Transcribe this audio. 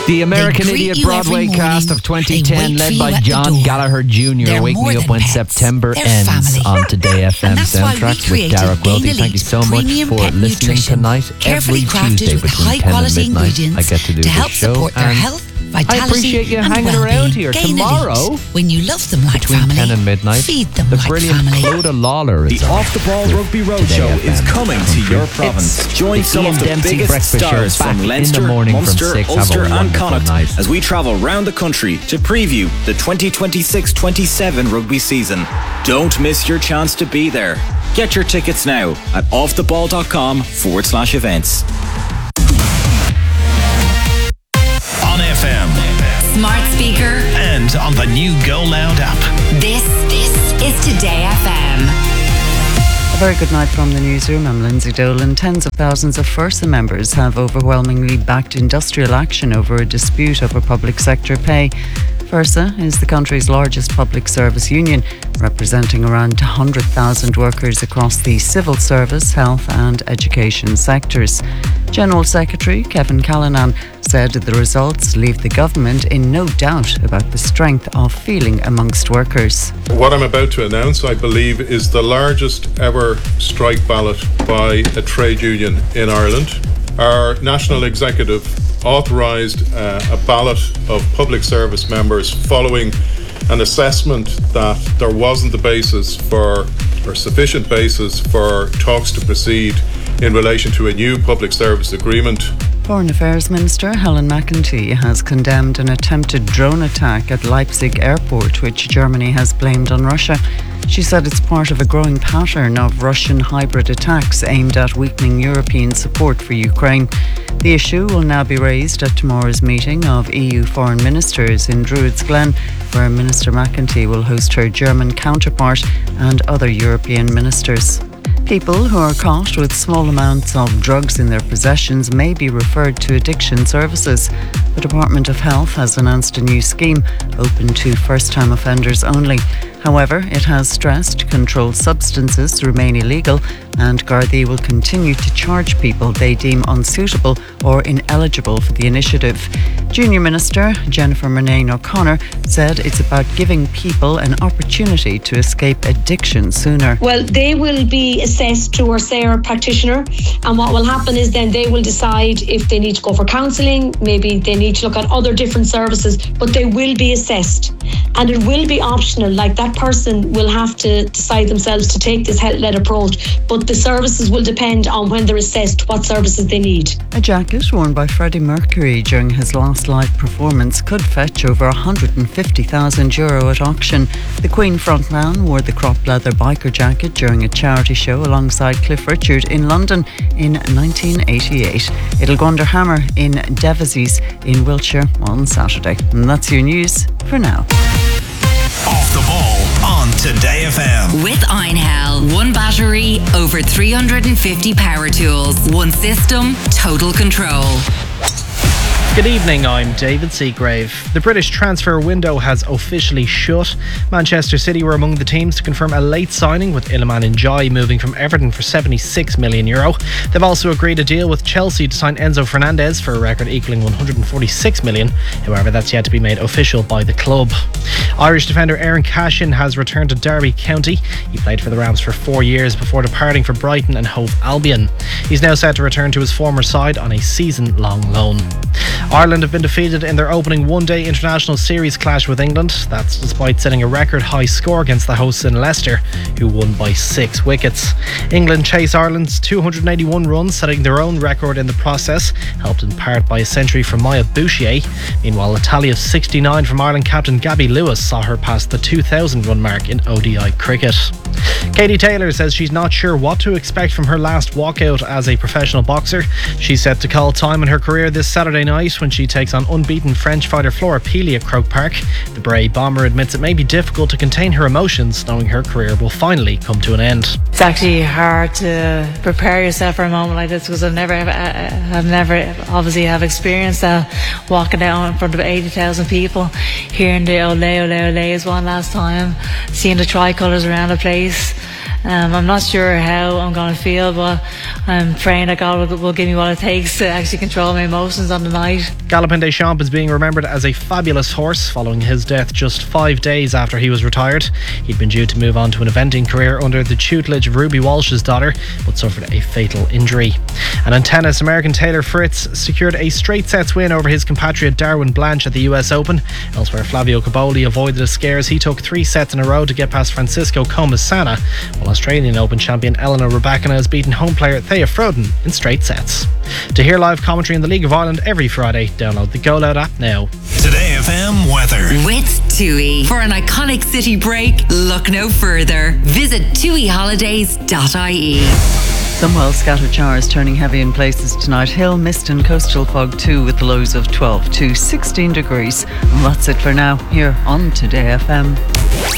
The American Idiot Broadway cast of 2010, led by John Gallagher Jr. Wake Me Up When September Ends on Today FM soundtracks with Derek Welty. Thank you so much for listening tonight. Every Tuesday between 10 and midnight, I get to do this show. And I appreciate you hanging around here tomorrow. When you love them like between family, 10 and midnight, feed them the like brilliant family. Clodagh Lawler is the Off the Ball Rugby Roadshow is coming to your province. Join some of the biggest stars from Leinster, Munster, Ulster and Connacht as we travel round the country to preview the 2026-27 rugby season. Don't miss your chance to be there. Get your tickets now at offtheball.com/events. On FM, smart speaker, and on the new Go Loud app. This is Today FM. A very good night from the newsroom. I'm Lindsay Dolan. Tens of thousands of FIRSA members have overwhelmingly backed industrial action over a dispute over public sector pay. FIRSA is the country's largest public service union, representing around 100,000 workers across the civil service, health and education sectors. General Secretary Kevin Callanan said the results leave the government in no doubt about the strength of feeling amongst workers. What I'm about to announce, I believe, is the largest ever strike ballot by a trade union in Ireland. Our national executive authorised a ballot of public service members following an assessment that there wasn't the basis for, or sufficient basis for, talks to proceed in relation to a new public service agreement. Foreign Affairs Minister Helen McEntee has condemned an attempted drone attack at Leipzig airport, which Germany has blamed on Russia. She said it's part of a growing pattern of Russian hybrid attacks aimed at weakening European support for Ukraine. The issue will now be raised at tomorrow's meeting of EU foreign ministers in Druids Glen, where Minister McEntee will host her German counterpart and other European ministers. People who are caught with small amounts of drugs in their possessions may be referred to addiction services. The Department of Health has announced a new scheme open to first-time offenders only. However, it has stressed controlled substances remain illegal and Gardaí will continue to charge people they deem unsuitable or ineligible for the initiative. Junior Minister Jennifer Murnane O'Connor said it's about giving people an opportunity to escape addiction sooner. Well, they will be assessed through our SARE practitioner, and what will happen is then they will decide if they need to go for counselling, maybe they need to look at other different services, but they will be assessed and it will be optional. Like, that person will have to decide themselves to take this health-led approach, but the services will depend on when they're assessed what services they need. A jacket worn by Freddie Mercury during his last live performance could fetch over €150,000 at auction. The Queen frontman wore the crop leather biker jacket during a charity show alongside Cliff Richard in London in 1988. It'll go under hammer in Devizes in Wiltshire on Saturday. And that's your news for now. Off the Ball on Today FM. With Einhell, one battery, over 350 power tools, one system, total control. Good evening, I'm David Seagrave. The British transfer window has officially shut. Manchester City were among the teams to confirm a late signing, with Iliman Ndiaye moving from Everton for €76 million. They've also agreed a deal with Chelsea to sign Enzo Fernandez for a record equalling €146 million. However, that's yet to be made official by the club. Irish defender Aaron Cashin has returned to Derby County. He played for the Rams for 4 years before departing for Brighton and Hove Albion. He's now set to return to his former side on a season-long loan. Ireland have been defeated in their opening one-day international series clash with England. That's despite setting a record high score against the hosts in Leicester, who won by 6 wickets. England chase Ireland's 281 runs, setting their own record in the process, helped in part by a century from Maya Bouchier. Meanwhile, a tally of 69 from Ireland captain Gabby Lewis saw her pass the 2,000 run mark in ODI cricket. Katie Taylor says she's not sure what to expect from her last walkout as a professional boxer. She's set to call time in her career this Saturday night when she takes on unbeaten French fighter Flora Peely at Croke Park. The Bray bomber admits it may be difficult to contain her emotions, knowing her career will finally come to an end. It's actually hard to prepare yourself for a moment like this, because I've never obviously have experienced that, walking out in front of 80,000 people, hearing the ole ole ole as one last time, seeing the tricolours around the place. I'm not sure how I'm going to feel, but I'm praying that God will give me what it takes to actually control my emotions on the night. Galopin Des Champs is being remembered as a fabulous horse following his death just 5 days after he was retired. He'd been due to move on to an eventing career under the tutelage of Ruby Walsh's daughter, but suffered a fatal injury. And in tennis, American Taylor Fritz secured a straight sets win over his compatriot Darwin Blanche at the US Open. Elsewhere, Flavio Caboli avoided the scares. He took 3 sets in a row to get past Francisco Comasana, while Australian Open champion Eleanor Rybakina has beaten home player Thea Froden in straight sets. To hear live commentary in the League of Ireland every Friday, download the Go Loud app now. Today FM weather. With TUI. For an iconic city break, look no further. Visit tuiholidays.ie. Some well scattered showers turning heavy in places tonight. Hill, mist and coastal fog too, with the lows of 12 to 16 degrees. And that's it for now here on Today FM.